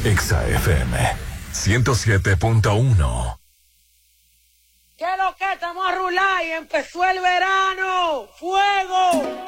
Exa FM 107.1. ¿Qué es lo que estamos a rular y empezó el verano? ¡Fuego!